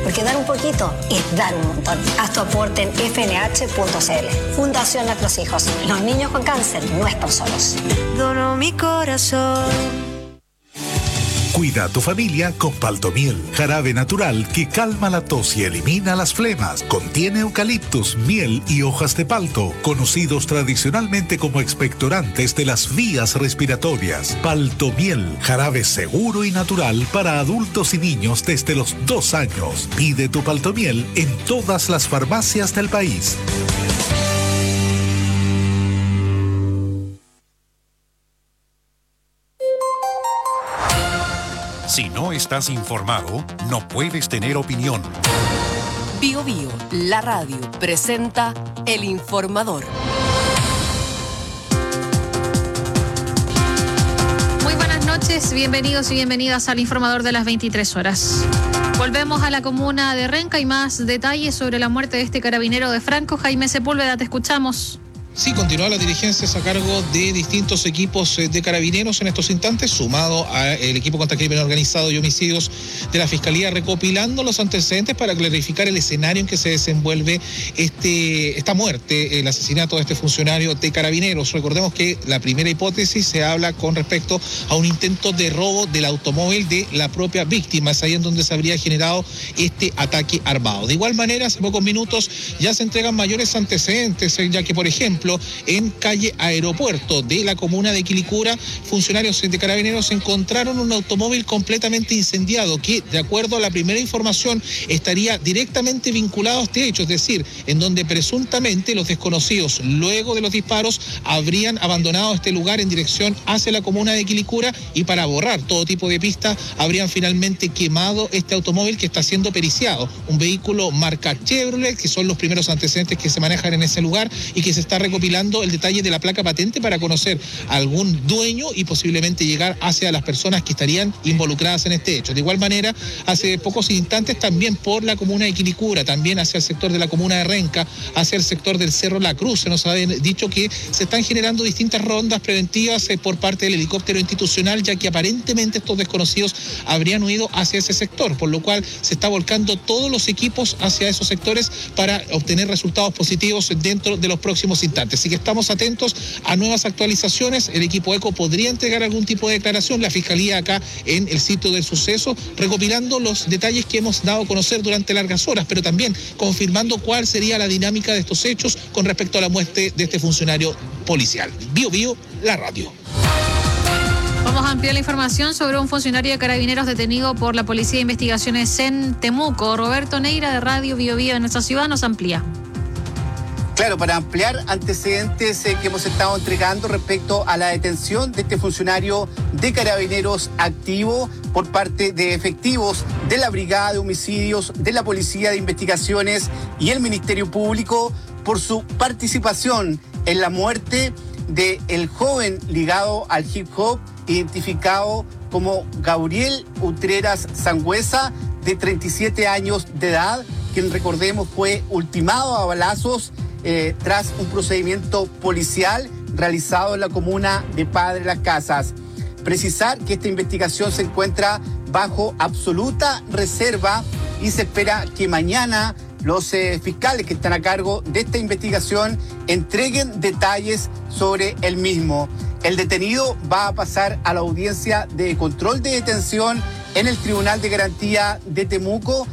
Porque dar un poquito es dar un montón. Haz tu aporte en fnh.cl. Fundación Nuestros Hijos. Los niños con cáncer no están solos. Dono mi corazón. Cuida a tu familia con Paltomiel, jarabe natural que calma la tos y elimina las flemas. Contiene eucaliptus, miel y hojas de palto, conocidos tradicionalmente como expectorantes de las vías respiratorias. Paltomiel, jarabe seguro y natural para adultos y niños desde los 2 años. Pide tu Paltomiel en todas las farmacias del país. Si no estás informado, no puedes tener opinión. Bio Bio, la radio, presenta El Informador. Muy buenas noches, bienvenidos y bienvenidas al Informador de las 23 horas. Volvemos a la comuna de Renca y más detalles sobre la muerte de este carabinero de Franco. Jaime Sepúlveda, te escuchamos. Sí, continúa las diligencias a cargo de distintos equipos de carabineros en estos instantes, sumado al equipo contra crimen organizado y homicidios de la Fiscalía, recopilando los antecedentes para clarificar el escenario en que se desenvuelve esta muerte, el asesinato de este funcionario de carabineros. Recordemos que la primera hipótesis se habla con respecto a un intento de robo del automóvil de la propia víctima. Es ahí en donde se habría generado este ataque armado. De igual manera, hace pocos minutos ya se entregan mayores antecedentes, ya que, por ejemplo, en calle Aeropuerto de la comuna de Quilicura, funcionarios de carabineros encontraron un automóvil completamente incendiado que, de acuerdo a la primera información, estaría directamente vinculado a este hecho, es decir, en donde presuntamente los desconocidos, luego de los disparos, habrían abandonado este lugar en dirección hacia la comuna de Quilicura y, para borrar todo tipo de pista, habrían finalmente quemado este automóvil que está siendo periciado, un vehículo marca Chevrolet, que son los primeros antecedentes que se manejan en ese lugar y que se está recopilando el detalle de la placa patente para conocer algún dueño y posiblemente llegar hacia las personas que estarían involucradas en este hecho. De igual manera, hace pocos instantes también por la comuna de Quilicura, también hacia el sector de la comuna de Renca, hacia el sector del Cerro La Cruz, se nos ha dicho que se están generando distintas rondas preventivas por parte del helicóptero institucional, ya que aparentemente estos desconocidos habrían huido hacia ese sector, por lo cual se está volcando todos los equipos hacia esos sectores para obtener resultados positivos dentro de los próximos instantes. Así que estamos atentos a nuevas actualizaciones. El equipo ECO podría entregar algún tipo de declaración, la Fiscalía acá en el sitio del suceso, recopilando los detalles que hemos dado a conocer durante largas horas, pero también confirmando cuál sería la dinámica de estos hechos con respecto a la muerte de este funcionario policial. Bio Bio, la radio. Vamos a ampliar la información sobre un funcionario de carabineros detenido por la Policía de Investigaciones en Temuco. Roberto Neira, de Radio Bio Bio de nuestra ciudad, nos amplía. Claro, para ampliar antecedentes que hemos estado entregando respecto a la detención de este funcionario de carabineros activo por parte de efectivos de la Brigada de Homicidios, de la Policía de Investigaciones y el Ministerio Público por su participación en la muerte del joven ligado al hip hop, identificado como Gabriel Utreras Sangüesa, de 37 años de edad, quien, recordemos, fue ultimado a balazos tras un procedimiento policial realizado en la comuna de Padre Las Casas. Precisar que esta investigación se encuentra bajo absoluta reserva y se espera que mañana los fiscales que están a cargo de esta investigación entreguen detalles sobre el mismo. El detenido va a pasar a la audiencia de control de detención en el Tribunal de Garantía de Temuco